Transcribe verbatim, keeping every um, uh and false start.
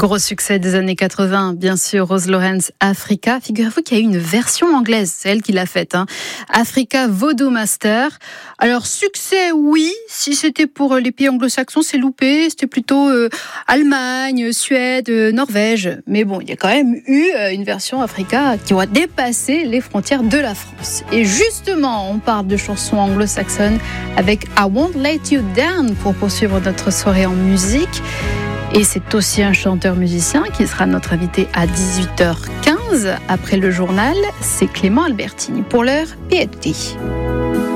Gros succès des années quatre-vingts, bien sûr, Rose Lawrence, Africa. Figurez-vous qu'il y a eu une version anglaise, c'est elle qui l'a faite. Hein. Africa Voodoo Master. Alors, succès, oui. Si c'était pour les pays anglo-saxons, c'est loupé. C'était plutôt euh, Allemagne, Suède, euh, Norvège. Mais bon, il y a quand même eu euh, une version Africa qui a dépassé les frontières de la France. Et justement, on parle de chansons anglo-saxonnes avec I Won't Let You Down pour poursuivre notre soirée en musique. Et c'est aussi un chanteur-musicien qui sera notre invité à dix-huit heures quinze après le journal. C'est Clément Albertini. Pour l'heure, P F D.